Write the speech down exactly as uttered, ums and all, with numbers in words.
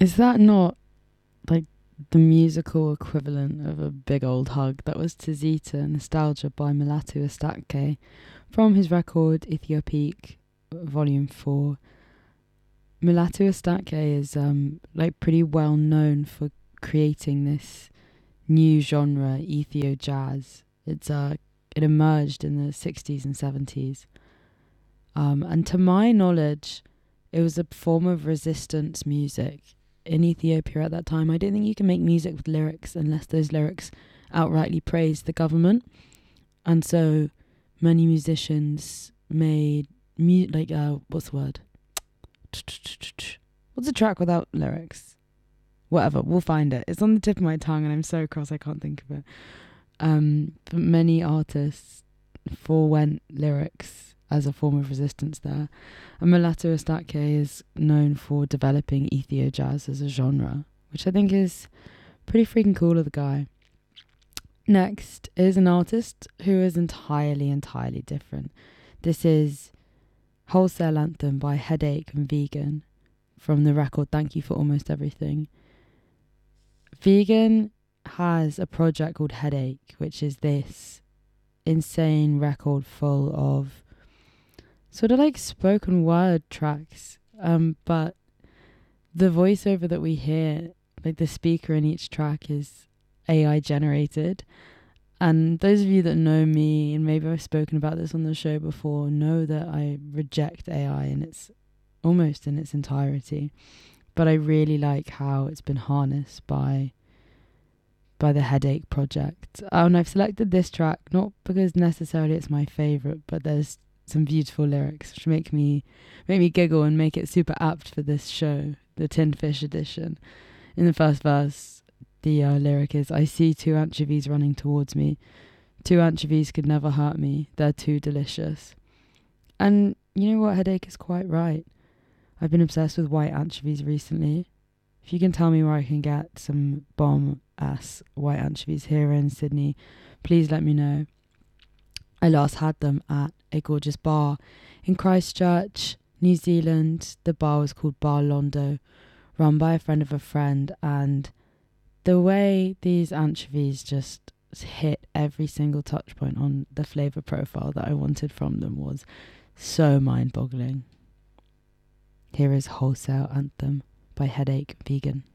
Is that not like the musical equivalent of a big old hug? That was Tizita Nostalgia by Mulatu Astatke from his record Ethiopique Volume four. Mulatu Astatke is um, like pretty well known for creating this new genre, Ethio jazz. It's uh, it emerged in the sixties and seventies. Um, and to my knowledge, it was a form of resistance music in Ethiopia at that time. I don't think you can make music with lyrics unless those lyrics outrightly praise the government. And so many musicians made mu- like uh what's the word? What's a track without lyrics? Whatever, we'll find it. It's on the tip of my tongue and I'm so cross I can't think of it. Um, but many artists forewent lyrics as a form of resistance there. And Mulatu Astatke is known for developing Ethio jazz as a genre, which I think is pretty freaking cool of the guy. Next is an artist who is entirely, entirely different. This is Wholesale Anthem by Headache and Vegan from the record Thank You for Almost Everything. Vegan has a project called Headache, which is this insane record full of sort of like spoken word tracks, um, but the voiceover that we hear, like the speaker in each track, is A I generated. And those of you that know me, and maybe I've spoken about this on the show before, know that I reject A I in its almost in its entirety. But I really like how it's been harnessed by by the Headache project. Oh, and I've selected this track not because necessarily it's my favourite, but there's some beautiful lyrics which make me make me giggle and make it super apt for this show, the Tin Fish edition. In the first verse, the uh, lyric is, I see two anchovies running towards me. Two anchovies could never hurt me. They're too delicious. And you know what? Headache is quite right. I've been obsessed with white anchovies recently. If you can tell me where I can get some bomb-ass white anchovies here in Sydney, please let me know. I last had them at a gorgeous bar in Christchurch, New Zealand. The bar was called Bar Londo, run by a friend of a friend, and the way these anchovies just hit every single touch point on the flavour profile that I wanted from them was so mind-boggling. Here is Wholesale Anthem by Headache Vegan.